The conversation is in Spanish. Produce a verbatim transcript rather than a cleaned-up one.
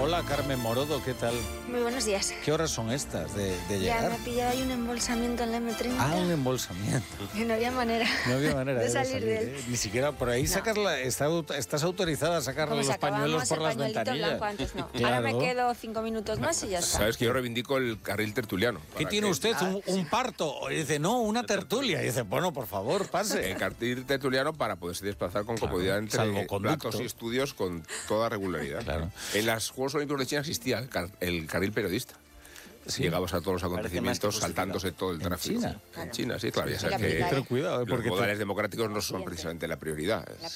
Hola, Carmen Morodo, ¿qué tal? Muy buenos días. ¿Qué horas son estas de, de llegar? Ya me ha pillado ahí un embolsamiento en la eme treinta. Ah, un embolsamiento. Que no había manera, No había manera de de salir, salir, de él. ¿eh? Ni siquiera por ahí No. sacar la, está, estás autorizada a sacar Como los sacábamos pañuelos por el las pañuelito ventanillas. blanco antes, no. Claro. Ahora me quedo cinco minutos más y ya está. Sabes que yo reivindico el carril tertuliano. ¿Qué para tiene que- usted? ¿Un, un parto? Y dice, no, una tertulia. Y dice, bueno, por favor, pase. El carril tertuliano para poderse desplazar con Claro, comodidad entre salvoconducto. platos y estudios con toda regularidad. Claro. En los Juegos Olímpicos de China existía el, car- el carril periodista. Sí. Llegabas a todos los Parece más que acontecimientos justificado. saltándose todo el ¿En tráfico. China? En China, sí, claro. Ya Hay sabes que que aplicar, Pero cuidado, ¿eh? los porque te- modales democráticos no son precisamente la prioridad.